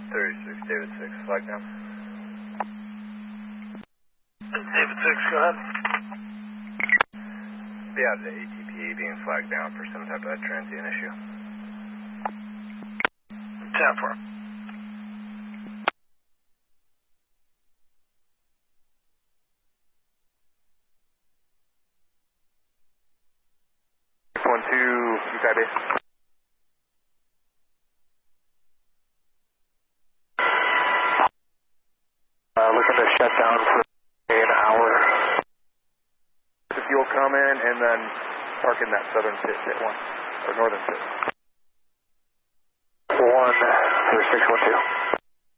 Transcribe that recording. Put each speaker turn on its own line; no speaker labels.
36, David 6, flag down.
David 6, go ahead.
Yeah, the ATP being flagged down for some type of transient issue.
10-4.
UK base.
Looking to shut down for an hour.
The fuel come in and then park in that southern pit, pit 1, or northern pit.
1 for 612.